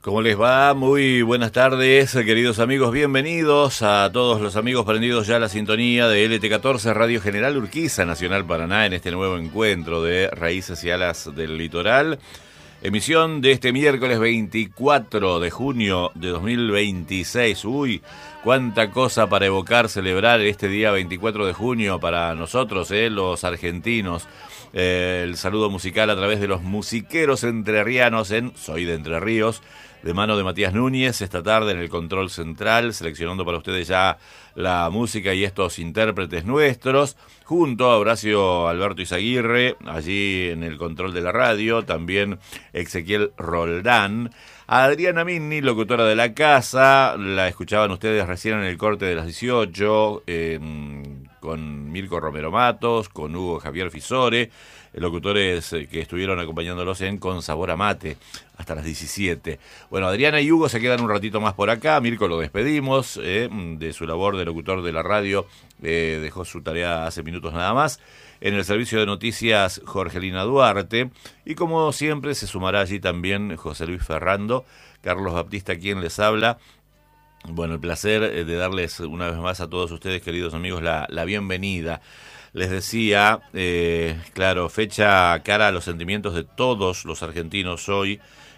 ¿Cómo les va? Muy buenas tardes, queridos amigos. Bienvenidos a todos los amigos prendidos ya a la sintonía de LT14 Radio General Urquiza Nacional Paraná en este nuevo encuentro de Raíces y Alas del Litoral. Emisión de este miércoles 24 de junio de 2026. Uy, cuánta cosa para evocar, celebrar este día 24 de junio para nosotros, los argentinos. El saludo musical a través de los musiqueros entrerrianos en Soy de Entre Ríos, de mano de Matías Núñez, esta tarde en el control central, seleccionando para ustedes ya la música y estos intérpretes nuestros, junto a Horacio Alberto Izaguirre, allí en el control de la radio, también Ezequiel Roldán, a Adriana Minni, locutora de la casa, la escuchaban ustedes recién en el corte de las 18, con Mirko Romero Matos, con Hugo Javier Fisore, locutores que estuvieron acompañándolos en Con Sabor a Mate hasta las 17. Bueno, Adriana y Hugo se quedan un ratito más por acá. Mirko lo despedimos de su labor de locutor de la radio, dejó su tarea hace minutos nada más. En el servicio de noticias, Jorgelina Duarte, y como siempre se sumará allí también José Luis Ferrando, Carlos Baptista quien les habla. Bueno, el placer de darles una vez más a todos ustedes, queridos amigos, la bienvenida. Les decía, claro, fecha cara a los sentimientos de todos los argentinos hoy,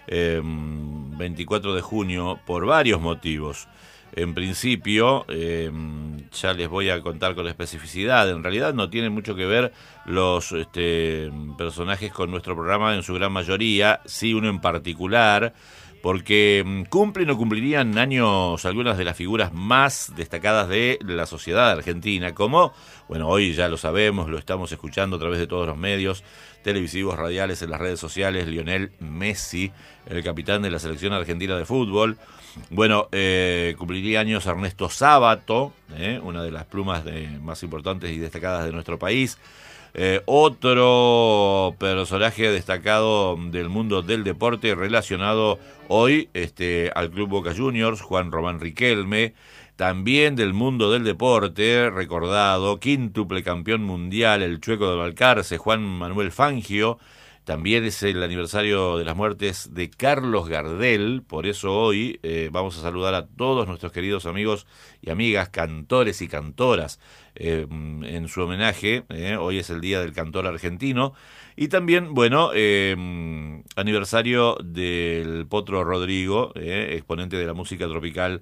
24 de junio, por varios motivos. En principio, ya les voy a contar con la especificidad, en realidad no tienen mucho que ver los personajes con nuestro programa en su gran mayoría, sí uno en particular, porque cumplen o cumplirían años algunas de las figuras más destacadas de la sociedad argentina, como, bueno, hoy ya lo sabemos, lo estamos escuchando a través de todos los medios televisivos, radiales, en las redes sociales, Lionel Messi, el capitán de la selección argentina de fútbol. Bueno, cumpliría años Ernesto Sábato, una de las plumas más importantes y destacadas de nuestro país. Otro personaje destacado del mundo del deporte relacionado hoy al Club Boca Juniors, Juan Román Riquelme. También del mundo del deporte, recordado, quíntuple campeón mundial, el Chueco de Balcarce, Juan Manuel Fangio. También es el aniversario de las muertes de Carlos Gardel, por eso hoy vamos a saludar a todos nuestros queridos amigos y amigas, cantores y cantoras, en su homenaje. Hoy es el Día del Cantor Argentino. Y también, bueno, aniversario del Potro Rodrigo, exponente de la música tropical,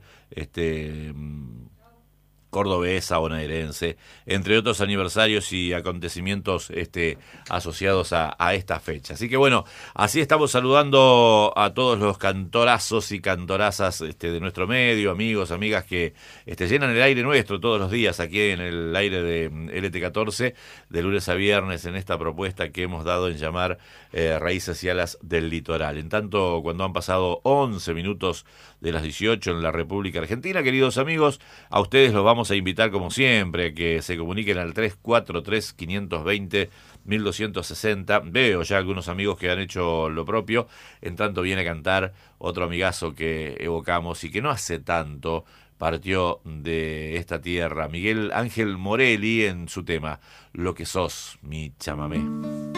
cordobesa, bonaerense, entre otros aniversarios y acontecimientos asociados a esta fecha. Así que bueno, así estamos saludando a todos los cantorazos y cantorazas de nuestro medio, amigos, amigas que llenan el aire nuestro todos los días aquí en el aire de LT14, de lunes a viernes, en esta propuesta que hemos dado en llamar Raíces y Alas del Litoral. En tanto, cuando han pasado 11 minutos de las 18 en la República Argentina, queridos amigos, a ustedes los vamos a invitar como siempre a que se comuniquen al 343-520-1260. Veo ya algunos amigos que han hecho lo propio. En tanto viene a cantar otro amigazo que evocamos y que no hace tanto partió de esta tierra, Miguel Ángel Morelli, en su tema Lo que sos, mi chamamé.